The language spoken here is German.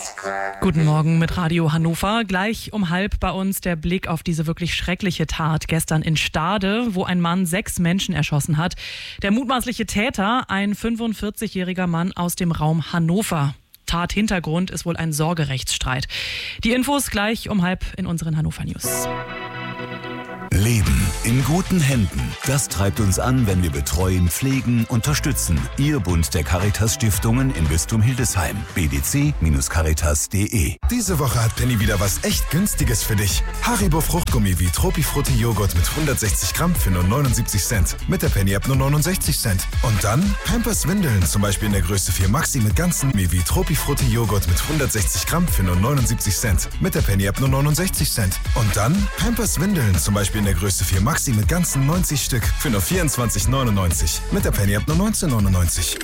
Guten Morgen mit Radio Hannover. Gleich um 12:30 bei uns der Blick auf diese wirklich schreckliche Tat gestern in Stade, wo ein Mann 6 Menschen erschossen hat. Der mutmaßliche Täter, ein 45-jähriger Mann aus dem Raum Hannover. Tathintergrund ist wohl ein Sorgerechtsstreit. Die Infos gleich um 12:30 in unseren Hannover News. Leben in guten Händen. Das treibt uns an, wenn wir betreuen, pflegen, unterstützen. Ihr Bund der Caritas-Stiftungen in Bistum Hildesheim. bdc-caritas.de. Diese Woche hat Penny wieder was echt Günstiges für dich. Haribo Fruchtgummi wie Tropifrutti Joghurt mit 160 Gramm für nur 79 Cent. Mit der Penny-App nur 69 Cent. Und dann Pampers Windeln, zum Beispiel in der Größe 4 Maxi mit ganzen wie Tropifrutti Joghurt mit 160 Gramm für nur 79 Cent. Mit der Penny-App nur 69 Cent. Und dann Pampers Windeln, zum Beispiel in der Größe 4 Maxi mit ganzen 90 Stück für nur 24,99. Mit der Penny-App nur 19,99.